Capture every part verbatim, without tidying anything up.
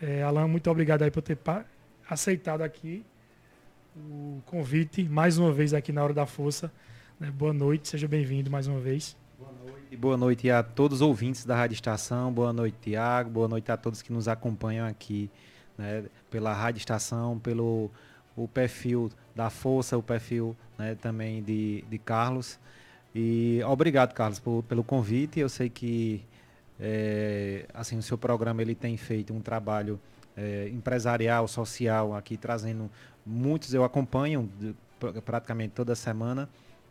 É, Alan, muito obrigado aí por ter pa- aceitado aqui o convite mais uma vez aqui na Hora da Força. Né? Boa noite, seja bem-vindo mais uma vez. E boa noite a todos os ouvintes da Rádio Estação, boa noite, Tiago, boa noite a todos que nos acompanham aqui, né, pela Rádio Estação, pelo o perfil da Força, o perfil, né, também de, de Carlos. E obrigado, Carlos, por, pelo convite. Eu sei que é, assim, o seu programa ele tem feito um trabalho é, empresarial, social, aqui trazendo muitos, eu acompanho de, praticamente toda semana.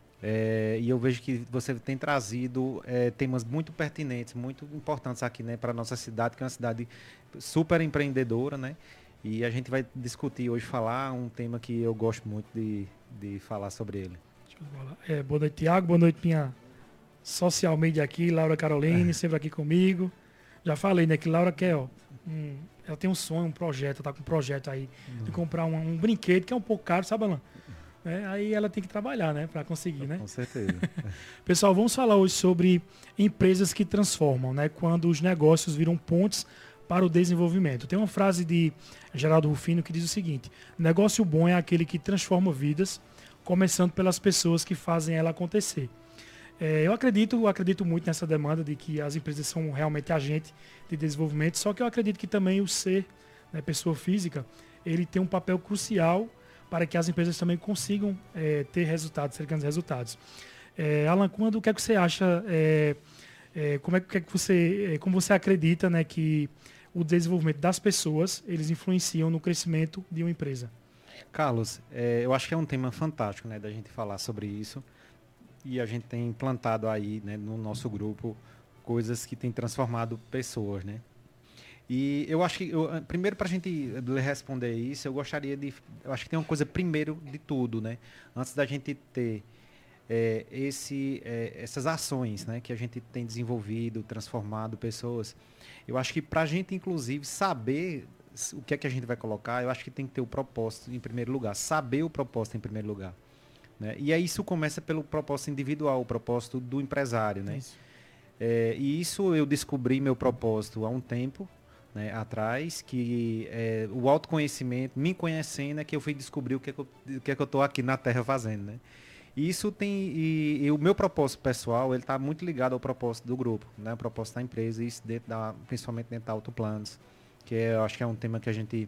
É, e eu vejo que você tem trazido é, temas muito pertinentes, muito importantes aqui, né, para a nossa cidade, que é uma cidade super empreendedora, né? E a gente vai discutir hoje, falar um tema que eu gosto muito de, de falar sobre ele. Show de bola. É, boa noite, Tiago. Boa noite, minha social media aqui, Laura Caroline, sempre aqui comigo. Já falei, né, que Laura quer, ó, um, ela tem um sonho, um projeto, tá com um projeto aí de comprar um, um brinquedo que é um pouco caro, sabe, Alan? É, aí ela tem que trabalhar, né, para conseguir, né? Com certeza. Pessoal, vamos falar hoje sobre empresas que transformam, né? Quando os negócios viram pontes para o desenvolvimento. Tem uma frase de Geraldo Rufino que diz o seguinte: negócio bom é aquele que transforma vidas, começando pelas pessoas que fazem ela acontecer. É, eu acredito, eu acredito muito nessa demanda de que as empresas são realmente agente de desenvolvimento, só que eu acredito que também o ser, né, pessoa física, ele tem um papel crucial para que as empresas também consigam é, ter resultados, ter grandes resultados. É, Alan, quando, o que é que você acha, é, é, como, é, que é que você, é, como você acredita, né, que o desenvolvimento das pessoas, eles influenciam no crescimento de uma empresa? Carlos, é, eu acho que é um tema fantástico, né, da gente falar sobre isso. E a gente tem implantado aí, né, no nosso grupo, coisas que têm transformado pessoas, né? E eu acho que, eu, primeiro, para a gente lhe responder isso, eu gostaria de. Eu acho que tem uma coisa primeiro de tudo, né? Antes da gente ter é, esse, é, essas ações, né, que a gente tem desenvolvido, transformado pessoas, eu acho que para a gente, inclusive, saber o que é que a gente vai colocar, eu acho que tem que ter o propósito em primeiro lugar, saber o propósito em primeiro lugar. Né? E aí isso começa pelo propósito individual, o propósito do empresário, né? Isso. É, e isso eu descobri meu propósito há um tempo, né, atrás, que é, o autoconhecimento, me conhecendo, é que eu fui descobrir o que é que eu, o que é que eu estou aqui na Terra fazendo, né? E isso tem e, e o meu propósito pessoal, ele está muito ligado ao propósito do grupo, né? O propósito da empresa, isso dentro da, principalmente dentro da Autoplanos, que é, eu acho que é um tema que a gente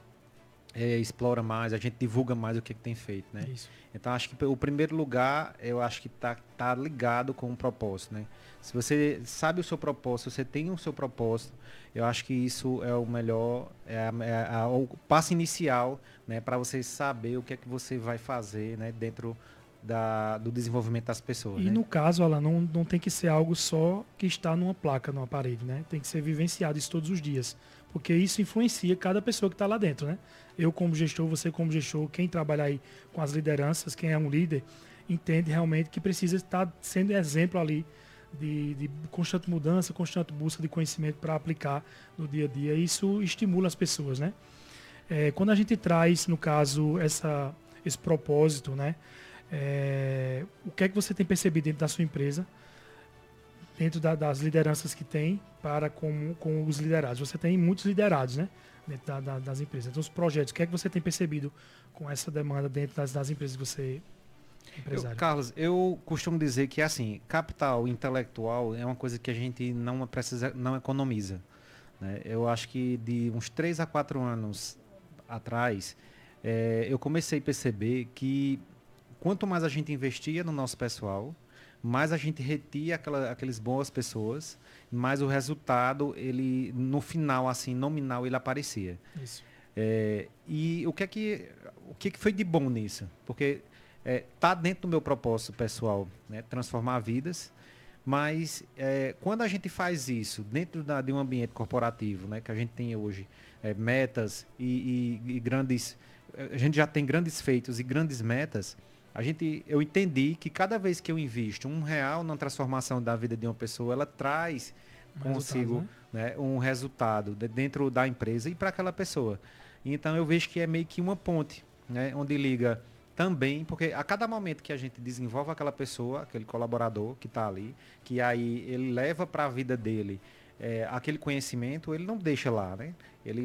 é, explora mais, a gente divulga mais o que, que tem feito, né? Isso. Então acho que o primeiro lugar, eu acho que tá, tá ligado com o propósito, né? Se você sabe o seu propósito, se você tem o seu propósito, eu acho que isso é o melhor, é, a, é a, o passo inicial, né, para você saber o que é que você vai fazer, né, dentro da, do desenvolvimento das pessoas, E né? no caso, ela não, não tem que ser algo só que está numa placa, numa parede, né? Tem que ser vivenciado isso todos os dias. Porque isso influencia cada pessoa que está lá dentro, né? Eu como gestor, você como gestor, quem trabalha aí com as lideranças, quem é um líder, entende realmente que precisa estar sendo exemplo ali de, de constante mudança, constante busca de conhecimento para aplicar no dia a dia. Isso estimula as pessoas, né? É, quando a gente traz, no caso, essa, esse propósito, né? É, o que é que você tem percebido dentro da sua empresa, dentro da, das lideranças que tem para com, com os liderados? Você tem muitos liderados, né? Dentro da, da, das empresas. Então, os projetos, o que é que você tem percebido com essa demanda dentro das, das empresas que você é Eu, empresário? Carlos, eu costumo dizer que assim, capital intelectual é uma coisa que a gente não precisa, não economiza, né? Eu acho que de uns três a quatro anos atrás, eh, eu comecei a perceber que quanto mais a gente investia no nosso pessoal, mais a gente retia aquela, aqueles boas pessoas, mais o resultado, ele no final, assim, nominal, ele aparecia. Isso. É, e o que é que, o que, é que foi de bom nisso? Porque é, tá dentro do meu propósito pessoal, né, transformar vidas, mas é, quando a gente faz isso dentro da, de um ambiente corporativo, né, que a gente tem hoje, é, metas e, e, e grandes, a gente já tem grandes feitos e grandes metas, a gente, eu entendi que cada vez que eu invisto um real na transformação da vida de uma pessoa, ela traz Um resultado, consigo, né? né, um resultado de, dentro da empresa e para aquela pessoa. Então eu vejo que é meio que uma ponte, né, onde liga também, porque a cada momento que a gente desenvolve aquela pessoa, aquele colaborador que está ali, que aí ele leva para a vida dele é, aquele conhecimento, ele não deixa lá, né? Ele